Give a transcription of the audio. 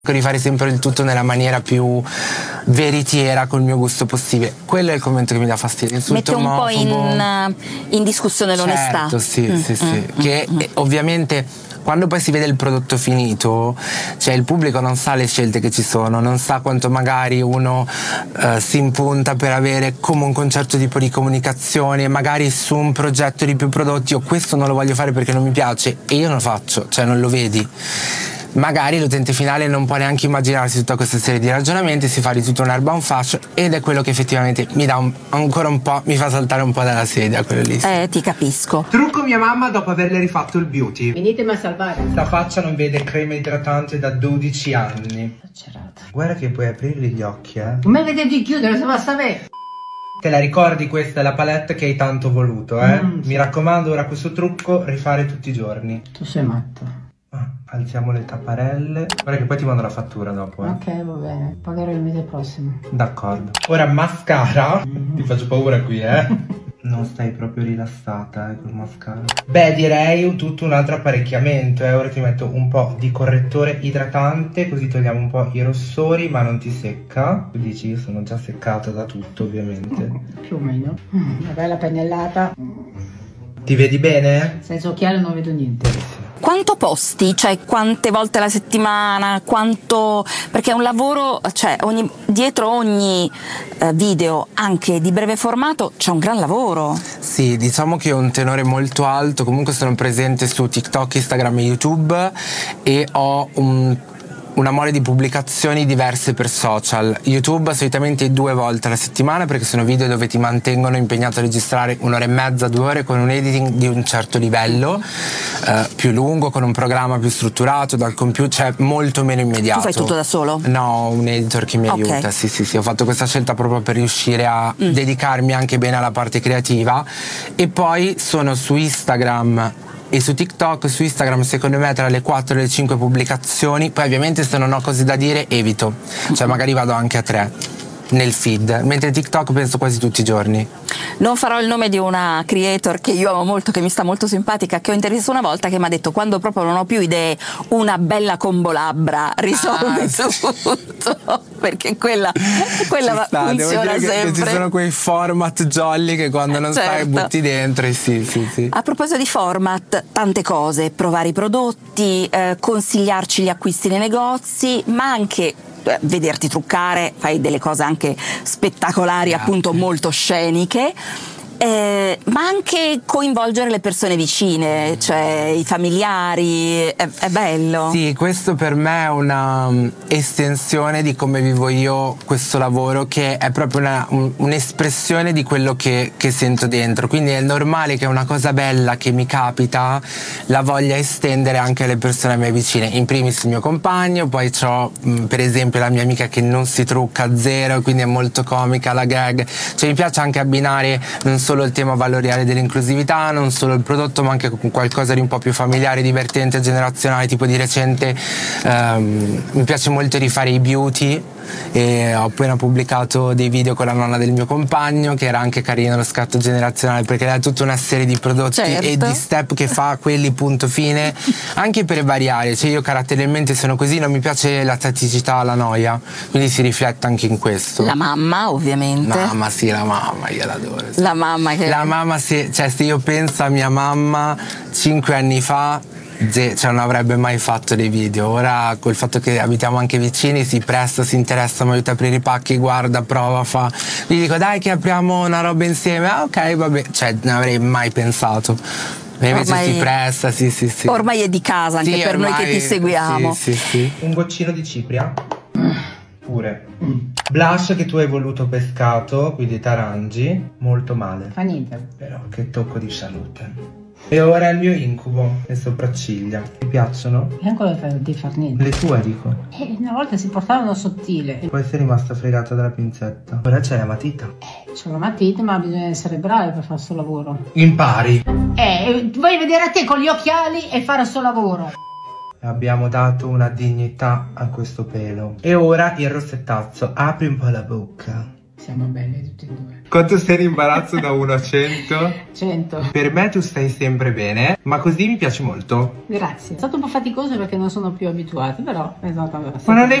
di fare sempre il tutto nella maniera più veritiera, col mio gusto possibile. Quello è il commento che mi dà fastidio. Mette un po' in discussione l'onestà. Certo, sì. Che ovviamente quando poi si vede il prodotto finito, cioè il pubblico non sa le scelte che ci sono, non sa quanto magari uno si impunta per avere comunque un certo tipo di comunicazione, magari su un progetto di più prodotti, o questo non lo voglio fare perché non mi piace, e io non lo faccio, cioè non lo vedi. Magari l'utente finale non può neanche immaginarsi tutta questa serie di ragionamenti, si fa di tutto un'erba un fascio, ed è quello che effettivamente mi dà ancora un po', mi fa saltare un po' dalla sedia, quello lì. Ti capisco. Trucco mia mamma dopo averle rifatto il beauty. Venitemi a salvare. Sta faccia non vede crema idratante da 12 anni. Guarda che puoi aprirgli gli occhi, Come vedete chiudere, se basta me. Te la ricordi, questa è la palette che hai tanto voluto, Mi raccomando, ora questo trucco rifare tutti i giorni. Tu sei matto. Alziamo le tapparelle. Guarda che poi ti mando la fattura dopo, Ok, va bene. Pagherò il mese prossimo. D'accordo. Ora mascara. Ti faccio paura qui, Non stai proprio rilassata, col mascara. Beh, direi tutto un altro apparecchiamento, Ora ti metto un po' di correttore idratante, così togliamo un po' i rossori, ma non ti secca. Tu dici, io sono già seccata da tutto, ovviamente. Più o meno. Una bella pennellata. Ti vedi bene? Senza occhiali non vedo niente. Quanto posti? Cioè, quante volte alla settimana? Quanto? Perché è un lavoro, cioè dietro ogni video, anche di breve formato, c'è un gran lavoro. Sì, diciamo che ho un tenore molto alto, comunque sono presente su TikTok, Instagram e YouTube, e ho una mole di pubblicazioni diverse per social. YouTube solitamente 2 volte alla settimana, perché sono video dove ti mantengono impegnato a registrare 1 ora e mezza, 2 ore, con un editing di un certo livello, più lungo, con un programma più strutturato dal computer, cioè molto meno immediato. Tu fai tutto da solo? No, un editor che mi aiuta, sì, ho fatto questa scelta proprio per riuscire a dedicarmi anche bene alla parte creativa. E poi sono su Instagram e su TikTok. Su Instagram secondo me tra le 4 e le 5 pubblicazioni, poi ovviamente se non ho cose da dire evito, cioè magari vado anche a 3 nel feed, mentre TikTok penso quasi tutti i giorni. Non farò il nome di una creator che io amo molto, che mi sta molto simpatica, che ho intervistato una volta, che mi ha detto: quando proprio non ho più idee, una bella combo labbra risolve tutto, perché quella funziona sempre. Ci sono quei format jolly che quando non sai butti dentro, e sì. A proposito di format, tante cose: provare i prodotti, consigliarci gli acquisti nei negozi, ma anche vederti truccare, fai delle cose anche spettacolari, appunto molto sceniche, ma anche coinvolgere le persone vicine, cioè i familiari, è bello. Sì, questo per me è una estensione di come vivo io questo lavoro, che è proprio un'espressione di quello che sento dentro, quindi è normale che una cosa bella che mi capita la voglia estendere anche alle persone a me vicine, in primis il mio compagno, poi c'ho per esempio la mia amica che non si trucca zero, quindi è molto comica la gag, cioè mi piace anche abbinare non solo il tema valoriale dell'inclusività, non solo il prodotto, ma anche con qualcosa di un po' più familiare, divertente, generazionale. Tipo di recente mi piace molto rifare i beauty, e ho appena pubblicato dei video con la nonna del mio compagno, che era anche carino lo scatto generazionale, perché ha tutta una serie di prodotti e di step che fa quelli punto fine, anche per variare. Cioè io caratterialmente sono così, non mi piace la staticità, la noia, quindi si riflette anche in questo. La mamma ovviamente. Mamma, sì, la mamma, io l'adoro. Sì. La mamma sì, cioè se io penso a mia mamma 5 anni fa, cioè non avrebbe mai fatto dei video. Ora col fatto che abitiamo anche vicini si presta, si interessa, mi aiuta a aprire i pacchi, guarda, prova, fa. Gli dico dai che apriamo una roba insieme, ok vabbè, cioè non avrei mai pensato. E invece si presta, sì. Ormai è di casa anche per noi che ti seguiamo. Sì. Un goccino di cipria. Pure. Blush che tu hai voluto pescato, quindi tarangi, molto male. Fa niente. Però che tocco di salute. E ora il mio incubo, le sopracciglia. Ti piacciono? E ancora di far niente. Le tue dico. Una volta si portavano sottile. Poi sei rimasta fregata dalla pinzetta. Ora c'è la matita. C'è la matita, ma bisogna essere bravi per fare sto lavoro. Impari. Vuoi vedere a te con gli occhiali e fare sto lavoro. Abbiamo dato una dignità a questo pelo. E ora il rossettazzo. Apri un po' la bocca. Siamo belle tutte e due. Quanto sei in imbarazzo da 1 a 100? 100. Per me tu stai sempre bene, ma così mi piace molto. Grazie. È stato un po' faticoso perché non sono più abituata, però è stata Ma non è